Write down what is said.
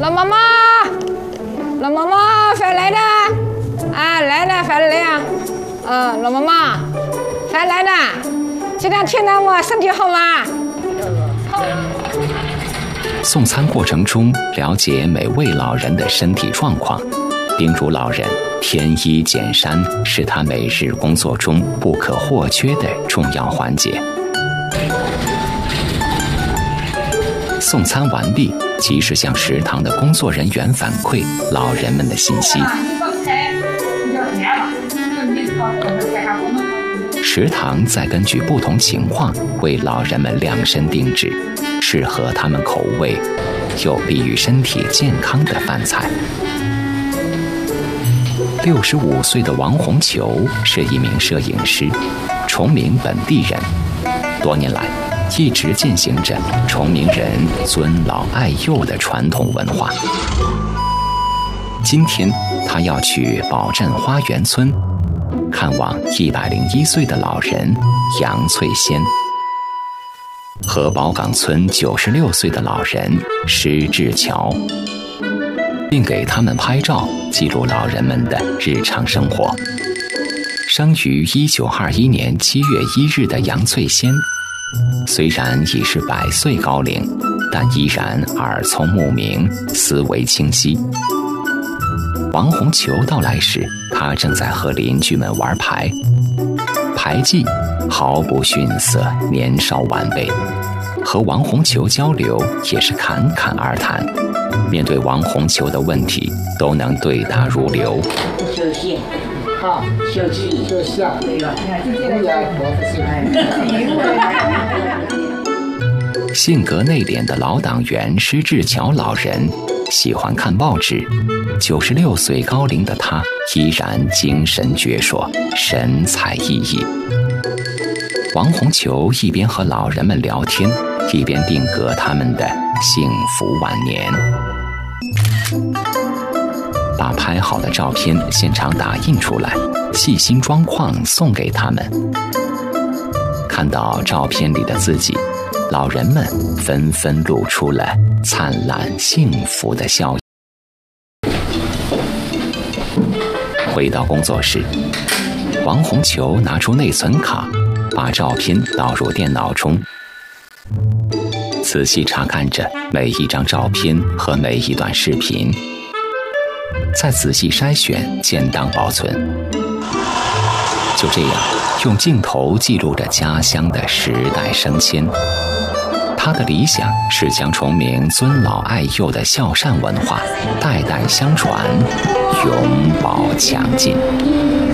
老妈妈，老妈妈，饭来了！啊，来了，饭来了。老妈妈，饭来了。这两天呢，我身体好吗？好。 送餐过程中，了解每位老人的身体状况，叮嘱老人添衣减衫是他每日工作中不可或缺的重要环节。送餐完毕，及时向食堂的工作人员反馈老人们的信息。食堂再根据不同情况为老人们量身定制适合他们口味又利于身体健康的饭菜。65岁的王红球是一名摄影师，崇明本地人，多年来一直践行着崇明人尊老爱幼的传统文化。今天他要去宝镇花园村看望101岁的老人杨翠仙和宝岗村96岁的老人施志桥，并给他们拍照记录老人们的日常生活。生于1921年7月1日的杨翠仙虽然已是100岁高龄，但依然耳聪目明，思维清晰。王红球到来时，他正在和邻居们玩牌，牌技毫不逊色年少晚辈。和王红球交流也是侃侃而谈，面对王红球的问题，都能对答如流。 休息，好，休息，休息啊！对了， 性格内敛的老党员施志桥老人喜欢看报纸，96岁高龄的他依然精神矍铄，神采奕奕。王红球一边和老人们聊天，一边定格他们的幸福晚年。把拍好的照片现场打印出来，细心装框送给他们。看到照片里的自己，老人们纷纷露出了灿烂幸福的笑意。回到工作室，王红球拿出内存卡，把照片导入电脑中，仔细查看着每一张照片和每一段视频，再仔细筛选建档保存。就这样，用镜头记录着家乡的时代升迁。他的理想是将崇明尊老爱幼的孝善文化代代相传，永葆强劲。